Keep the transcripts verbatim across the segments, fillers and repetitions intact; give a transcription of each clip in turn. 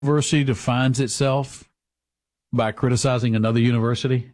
University defines itself by criticizing another university?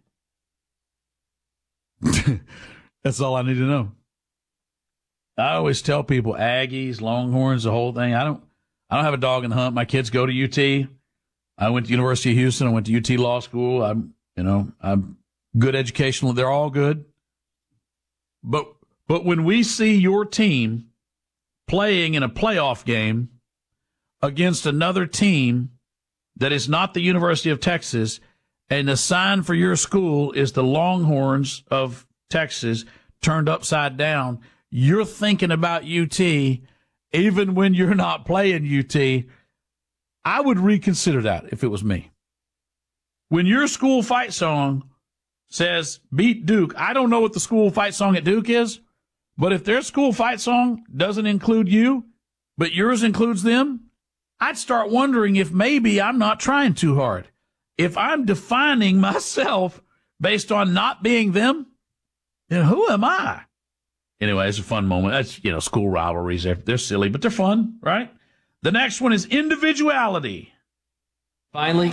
That's all I need to know. I always tell people Aggies, Longhorns, the whole thing. I don't I don't have a dog in the hunt. My kids go to U T. I went to University of Houston. I went to U T Law School. I'm, you know, I'm good educational. They're all good. But but when we see your team playing in a playoff game against another team that is not the University of Texas, and the sign for your school is the Longhorns of Texas turned upside down, you're thinking about U T even when you're not playing U T. I would reconsider that if it was me. When your school fight song says beat Duke, I don't know what the school fight song at Duke is, but if their school fight song doesn't include you, but yours includes them, I'd start wondering if maybe I'm not trying too hard. If I'm defining myself based on not being them, then who am I? Anyway, it's a fun moment. That's, you know, school rivalries. They're, they're silly, but they're fun, right? The next one is individuality. Finally,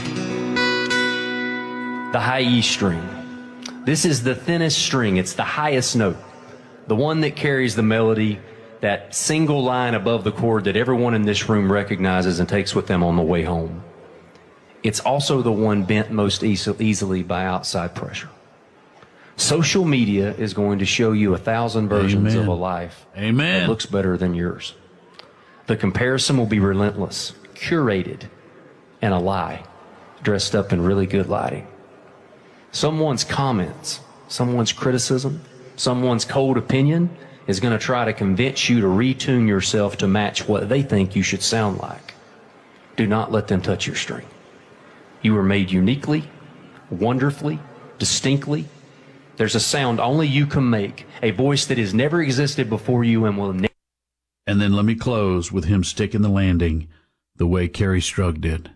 the high E string. This is the thinnest string. It's the highest note. The one that carries the melody, that single line above the chord that everyone in this room recognizes and takes with them on the way home. It's also the one bent most easy, easily by outside pressure. Social media is going to show you a thousand versions Amen. Of a life Amen. That looks better than yours. The comparison will be relentless, curated, and a lie, dressed up in really good lighting. Someone's comments, someone's criticism, someone's cold opinion is going to try to convince you to retune yourself to match what they think you should sound like. Do not let them touch your string. You were made uniquely, wonderfully, distinctly. There's a sound only you can make, a voice that has never existed before you and will never. And then let me close with him sticking the landing the way Kerri Strug did.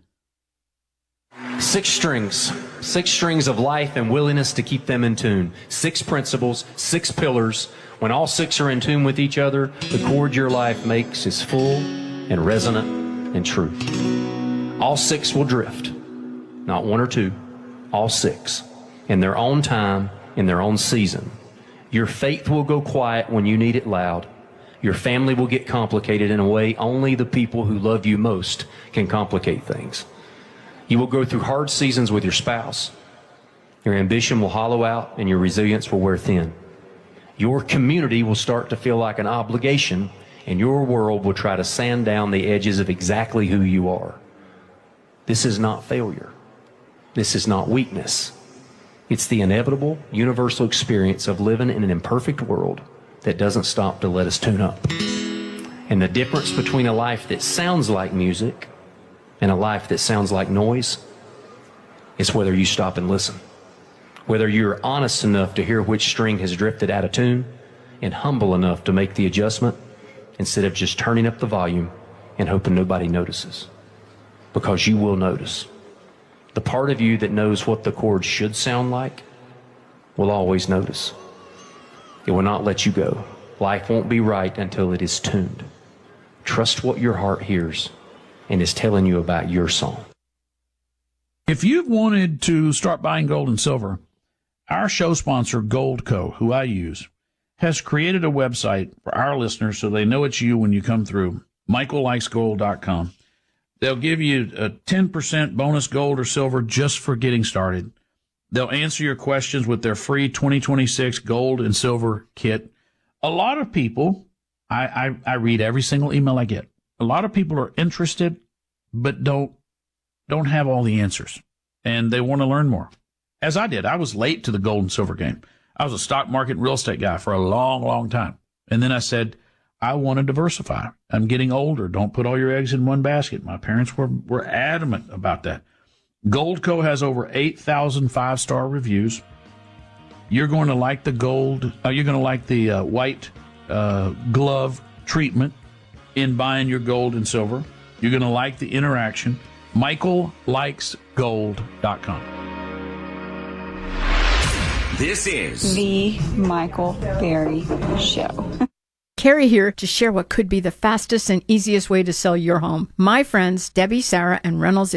Six strings, six strings of life and willingness to keep them in tune. Six principles, six pillars. When all six are in tune with each other, the chord your life makes is full and resonant and true. All six will drift, not one or two, all six, in their own time, in their own season. Your faith will go quiet when you need it loud. Your family will get complicated in a way only the people who love you most can complicate things. You will go through hard seasons with your spouse. Your ambition will hollow out and your resilience will wear thin. Your community will start to feel like an obligation, and your world will try to sand down the edges of exactly who you are. This is not failure. This is not weakness. It's the inevitable, universal experience of living in an imperfect world that doesn't stop to let us tune up. And the difference between a life that sounds like music and a life that sounds like noise is whether you stop and listen. Whether you're honest enough to hear which string has drifted out of tune and humble enough to make the adjustment instead of just turning up the volume and hoping nobody notices. Because you will notice. The part of you that knows what the chord should sound like will always notice. It will not let you go. Life won't be right until it is tuned. Trust what your heart hears and is telling you about your song. If you've wanted to start buying gold and silver, our show sponsor, Goldco, who I use, has created a website for our listeners so they know it's you when you come through, michael likes gold dot com. They'll give you a ten percent bonus gold or silver just for getting started. They'll answer your questions with their free twenty twenty-six gold and silver kit. A lot of people, I, I, I read every single email I get. A lot of people are interested, but don't don't have all the answers, and they want to learn more. As I did, I was late to the gold and silver game. I was a stock market real estate guy for a long, long time. And then I said, I want to diversify. I'm getting older. Don't put all your eggs in one basket. My parents were, were adamant about that. Goldco has over eight thousand five-star reviews. You're going to like the gold. Uh, you're going to like the uh, white uh, glove treatment in buying your gold and silver. You're going to like the interaction. michael likes gold dot com. This is The Michael Berry Show. Carrie here to share what could be the fastest and easiest way to sell your home. My friends, Debbie, Sarah, and Reynolds